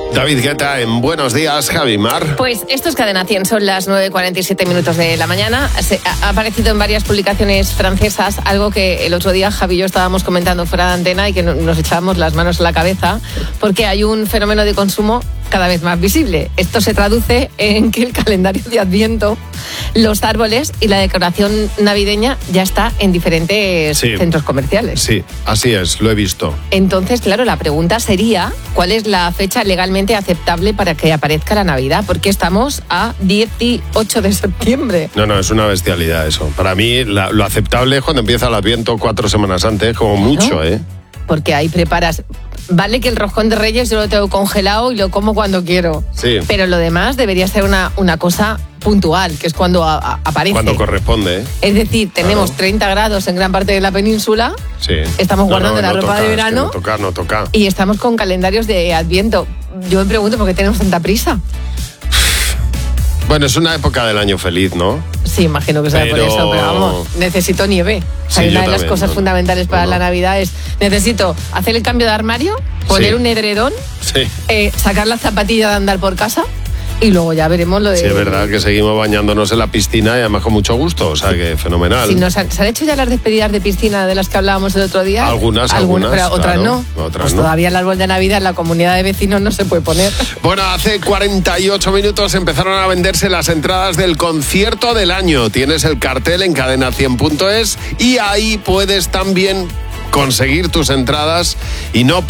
David Guetta en Buenos Días, Javi Mar. Pues esto es Cadena 100, son las 9:47 de la mañana. Ha aparecido en varias publicaciones francesas algo que el otro día Javi y yo estábamos comentando fuera de antena y que nos echábamos las manos a la cabeza porque hay un fenómeno de consumo cada vez más visible. Esto se traduce en que el calendario de Adviento, los árboles y la decoración navideña ya está en diferentes centros comerciales. Sí, así es, lo he visto. Entonces, claro, la pregunta sería, ¿cuál es la fecha legalmente aceptable para que aparezca la Navidad? Porque estamos a 18 de septiembre. No, es una bestialidad eso. Para mí, lo aceptable es cuando empieza el Adviento 4 semanas antes, como mucho, ¿eh? Porque ahí preparas... Vale que el roscón de Reyes yo lo tengo congelado y lo como cuando quiero. Sí. Pero lo demás debería ser una cosa puntual, que es cuando aparece. Cuando corresponde, ¿eh? Es decir, tenemos 30 grados en gran parte de la península. Sí. Estamos guardando la ropa de verano. Es que no toca. Y estamos con calendarios de Adviento. Yo me pregunto por qué tenemos tanta prisa. Bueno, es una época del año feliz, ¿no? Sí, imagino que sea por eso, pero vamos, necesito nieve. O sea, una de las cosas fundamentales para la Navidad es, necesito hacer el cambio de armario, poner un edredón, sacar la zapatilla de andar por casa y luego ya veremos lo de... Sí, es verdad que seguimos bañándonos en la piscina y además con mucho gusto, o sea que fenomenal. Sí, ¿se han hecho ya las despedidas de piscina de las que hablábamos el otro día? Algunas, pero claro, otras no. Pues no. Todavía el árbol de Navidad en la comunidad de vecinos no se puede poner. Bueno, hace 48 minutos empezaron a venderse las entradas del concierto del año. Tienes el cartel en cadena100.es y ahí puedes también conseguir tus entradas y no